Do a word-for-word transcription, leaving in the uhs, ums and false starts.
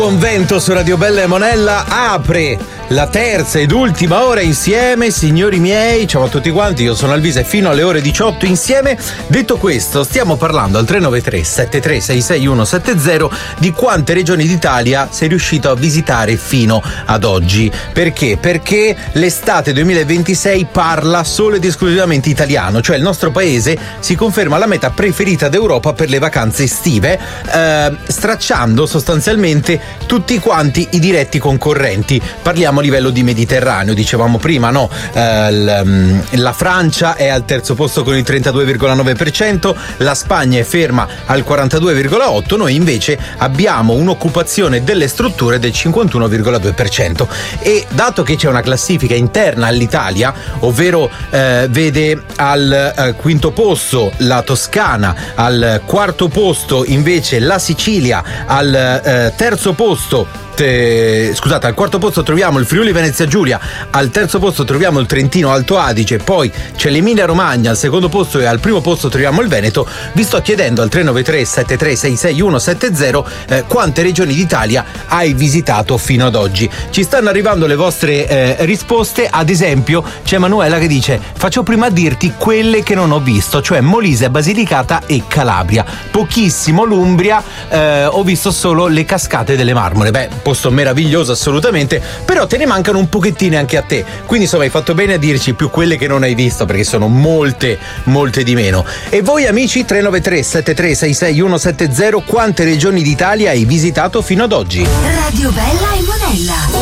Buon vento su Radio Bella e Monella apre la terza ed ultima ora insieme, signori miei. Ciao a tutti quanti, io sono Alvise fino alle ore diciotto insieme. Detto questo, stiamo parlando al tre nove tre sette tre sei sei uno sette zero di quante regioni d'Italia sei riuscito a visitare fino ad oggi. Perché? Perché l'estate duemilaventisei parla solo ed esclusivamente italiano, cioè il nostro paese si conferma la meta preferita d'Europa per le vacanze estive, eh, stracciando sostanzialmente tutti quanti i diretti concorrenti. Parliamo a livello di Mediterraneo, dicevamo prima, no? Eh, l, la Francia è al terzo posto con il trentadue virgola nove per cento, la Spagna è ferma al quarantadue virgola otto per cento, noi invece abbiamo un'occupazione delle strutture del cinquantuno virgola due per cento. E dato che c'è una classifica interna all'Italia, ovvero eh, vede al eh, quinto posto la Toscana, al quarto posto invece la Sicilia, al eh, terzo posto Eh, scusate, al quarto posto troviamo il Friuli Venezia Giulia, al terzo posto troviamo il Trentino Alto Adige, poi c'è l'Emilia Romagna al secondo posto e al primo posto troviamo il Veneto. Vi sto chiedendo al tre nove tre sette tre sei sei uno sette zero eh, quante regioni d'Italia hai visitato fino ad oggi. Ci stanno arrivando le vostre eh, risposte. Ad esempio c'è Manuela che dice: faccio prima a dirti quelle che non ho visto, cioè Molise, Basilicata e Calabria. Pochissimo l'Umbria, eh, ho visto solo le cascate delle Marmore. Beh, posto meraviglioso assolutamente, però te ne mancano un pochettino anche a te, quindi insomma hai fatto bene a dirci più quelle che non hai visto, perché sono molte molte di meno. E voi amici, tre nove tre sette tre sei sei uno sette zero, quante regioni d'Italia hai visitato fino ad oggi? Radio Bella e Monella.